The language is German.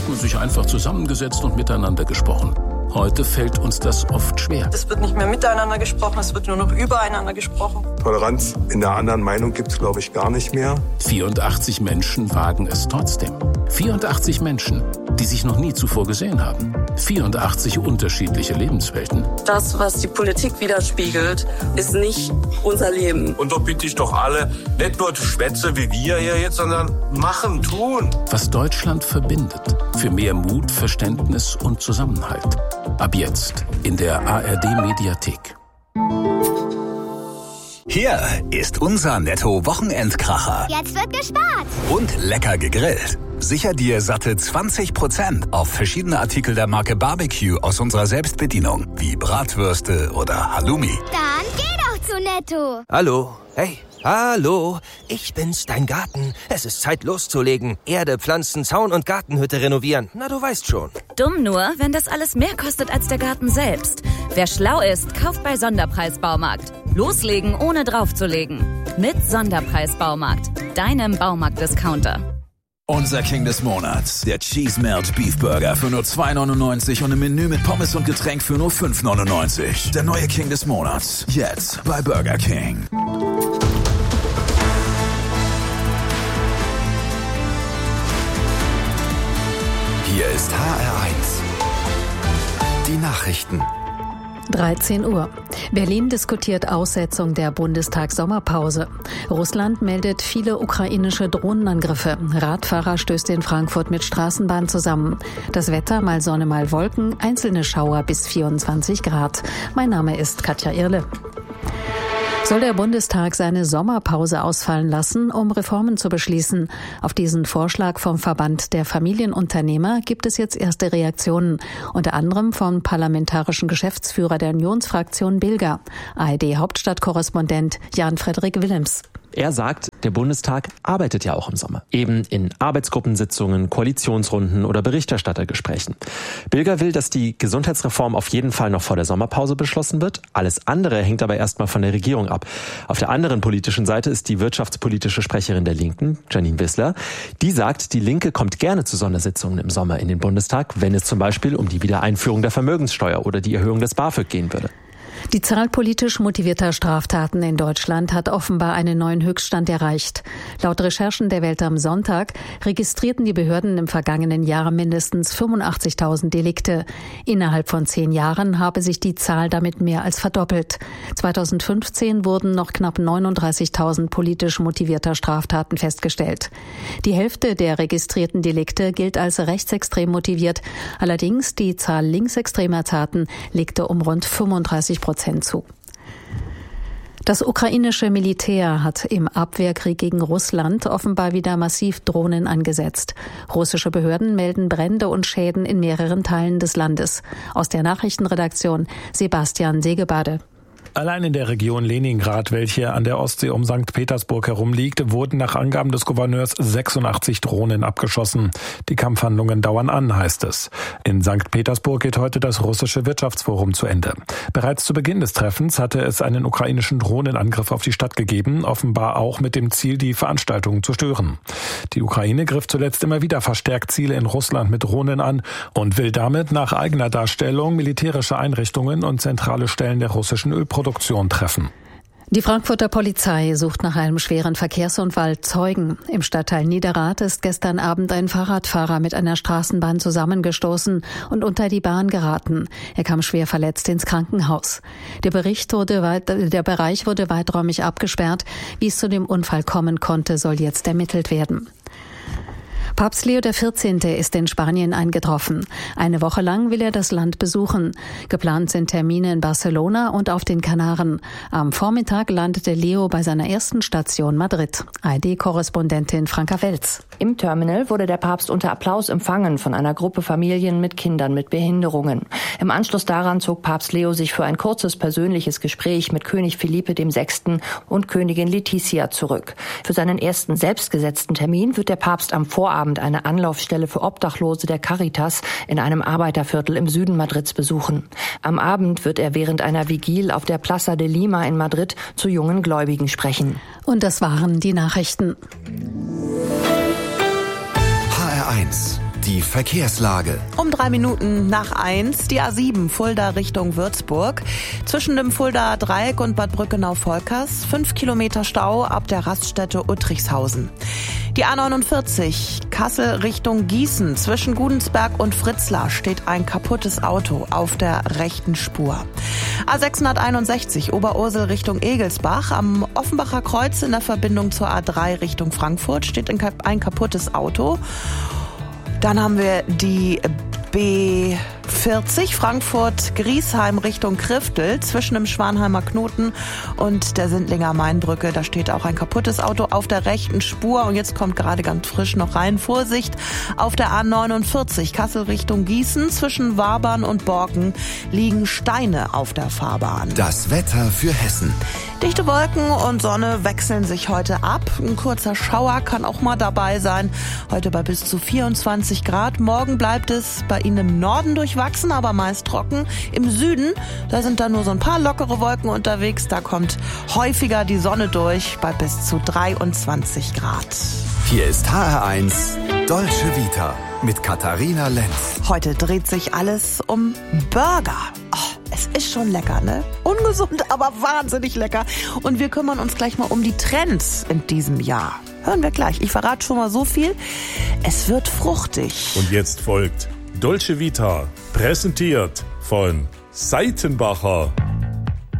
hat man sich einfach zusammengesetzt und miteinander gesprochen. Heute fällt uns das oft schwer. Es wird nicht mehr miteinander gesprochen, es wird nur noch übereinander gesprochen. Toleranz in der anderen Meinung gibt es, glaube ich, gar nicht mehr. 84 Menschen wagen es trotzdem. 84 Menschen, die sich noch nie zuvor gesehen haben. 84 unterschiedliche Lebenswelten. Das, was die Politik widerspiegelt, ist nicht unser Leben. Und so bitte ich doch alle, nicht nur Schwätze wie wir hier jetzt, sondern machen, tun. Was Deutschland verbindet. Für mehr Mut, Verständnis und Zusammenhalt. Ab jetzt in der ARD-Mediathek. Hier ist unser Netto-Wochenendkracher. Jetzt wird gespart. Und lecker gegrillt. Sicher dir satte 20% auf verschiedene Artikel der Marke Barbecue aus unserer Selbstbedienung, wie Bratwürste oder Halloumi. Dann geh doch zu Netto. Hallo, hey, hallo, ich bin's, dein Garten. Es ist Zeit loszulegen. Erde, Pflanzen, Zaun und Gartenhütte renovieren. Na, du weißt schon. Dumm nur, wenn das alles mehr kostet als der Garten selbst. Wer schlau ist, kauft bei Sonderpreis Baumarkt. Loslegen, ohne draufzulegen. Mit Sonderpreis Baumarkt, deinem Baumarkt-Discounter. Unser King des Monats, der Cheese Melt Beef Burger für nur 2,99 und im Menü mit Pommes und Getränk für nur 5,99. Der neue King des Monats, jetzt bei Burger King. Hier ist HR1. Die Nachrichten. 13 Uhr. Berlin diskutiert Aussetzung der Bundestagssommerpause. Russland meldet viele ukrainische Drohnenangriffe. Radfahrer stößt in Frankfurt mit Straßenbahn zusammen. Das Wetter, mal Sonne, mal Wolken, einzelne Schauer bis 24 Grad. Mein Name ist Katja Irle. Soll der Bundestag seine Sommerpause ausfallen lassen, um Reformen zu beschließen? Auf diesen Vorschlag vom Verband der Familienunternehmer gibt es jetzt erste Reaktionen, unter anderem vom parlamentarischen Geschäftsführer der Unionsfraktion Bilger, ARD-Hauptstadtkorrespondent Jan-Frederik Willems. Er sagt, der Bundestag arbeitet ja auch im Sommer. Eben in Arbeitsgruppensitzungen, Koalitionsrunden oder Berichterstattergesprächen. Bilger will, dass die Gesundheitsreform auf jeden Fall noch vor der Sommerpause beschlossen wird. Alles andere hängt aber erstmal von der Regierung ab. Auf der anderen politischen Seite ist die wirtschaftspolitische Sprecherin der Linken, Janine Wissler. Die sagt, die Linke kommt gerne zu Sondersitzungen im Sommer in den Bundestag, wenn es zum Beispiel um die Wiedereinführung der Vermögenssteuer oder die Erhöhung des BAföG gehen würde. Die Zahl politisch motivierter Straftaten in Deutschland hat offenbar einen neuen Höchststand erreicht. Laut Recherchen der Welt am Sonntag registrierten die Behörden im vergangenen Jahr mindestens 85.000 Delikte. Innerhalb von 10 Jahren habe sich die Zahl damit mehr als verdoppelt. 2015 wurden noch knapp 39.000 politisch motivierter Straftaten festgestellt. Die Hälfte der registrierten Delikte gilt als rechtsextrem motiviert. Allerdings die Zahl linksextremer Taten legte um rund 35% zu. Das ukrainische Militär hat im Abwehrkrieg gegen Russland offenbar wieder massiv Drohnen eingesetzt. Russische Behörden melden Brände und Schäden in mehreren Teilen des Landes. Aus der Nachrichtenredaktion Sebastian Segebade. Allein in der Region Leningrad, welche an der Ostsee um St. Petersburg herumliegt, wurden nach Angaben des Gouverneurs 86 Drohnen abgeschossen. Die Kampfhandlungen dauern an, heißt es. In St. Petersburg geht heute das russische Wirtschaftsforum zu Ende. Bereits zu Beginn des Treffens hatte es einen ukrainischen Drohnenangriff auf die Stadt gegeben, offenbar auch mit dem Ziel, die Veranstaltungen zu stören. Die Ukraine griff zuletzt immer wieder verstärkt Ziele in Russland mit Drohnen an und will damit nach eigener Darstellung militärische Einrichtungen und zentrale Stellen der russischen Ölproduktion treffen. Die Frankfurter Polizei sucht nach einem schweren Verkehrsunfall Zeugen. Im Stadtteil Niederrad ist gestern Abend ein Fahrradfahrer mit einer Straßenbahn zusammengestoßen und unter die Bahn geraten. Er kam schwer verletzt ins Krankenhaus. Der Bereich wurde weiträumig abgesperrt. Wie es zu dem Unfall kommen konnte, soll jetzt ermittelt werden. Papst Leo XIV. Ist in Spanien eingetroffen. Eine Woche lang will er das Land besuchen. Geplant sind Termine in Barcelona und auf den Kanaren. Am Vormittag landete Leo bei seiner ersten Station Madrid. ARD-Korrespondentin Franka Welz. Im Terminal wurde der Papst unter Applaus empfangen von einer Gruppe Familien mit Kindern mit Behinderungen. Im Anschluss daran zog Papst Leo sich für ein kurzes persönliches Gespräch mit König Philippe VI. Und Königin Letizia zurück. Für seinen ersten selbstgesetzten Termin wird der Papst am Vorabend eine Anlaufstelle für Obdachlose der Caritas in einem Arbeiterviertel im Süden Madrids besuchen. Am Abend wird er während einer Vigil auf der Plaza de Lima in Madrid zu jungen Gläubigen sprechen. Und das waren die Nachrichten. HR1, die Verkehrslage. Um 3 Minuten nach 1 die A7 Fulda Richtung Würzburg. Zwischen dem Fuldaer Dreieck und Bad Brückenau-Volkers 5 Kilometer Stau ab der Raststätte Uttrichshausen. Die A49 Kassel Richtung Gießen. Zwischen Gudensberg und Fritzlar steht ein kaputtes Auto auf der rechten Spur. A661 Oberursel Richtung Egelsbach. Am Offenbacher Kreuz in der Verbindung zur A3 Richtung Frankfurt steht ein kaputtes Auto. Dann haben wir die B40 Frankfurt-Griesheim Richtung Kriftel zwischen dem Schwanheimer Knoten und der Sindlinger Mainbrücke. Da steht auch ein kaputtes Auto auf der rechten Spur. Und jetzt kommt gerade ganz frisch noch rein. Vorsicht auf der A49 Kassel Richtung Gießen. Zwischen Wabern und Borken liegen Steine auf der Fahrbahn. Das Wetter für Hessen. Dichte Wolken und Sonne wechseln sich heute ab. Ein kurzer Schauer kann auch mal dabei sein. Heute bei bis zu 24 Grad. Morgen bleibt es bei Ihnen im Norden durchwachsen, aber meist trocken. Im Süden, da sind dann nur so ein paar lockere Wolken unterwegs. Da kommt häufiger die Sonne durch bei bis zu 23 Grad. Hier ist HR1 Dolce Vita mit Katharina Lenz. Heute dreht sich alles um Burger. Oh, es ist schon lecker, ne? Ungesund, aber wahnsinnig lecker. Und wir kümmern uns gleich mal um die Trends in diesem Jahr. Hören wir gleich. Ich verrate schon mal so viel. Es wird fruchtig. Und jetzt folgt Dolce Vita, präsentiert von Seitenbacher.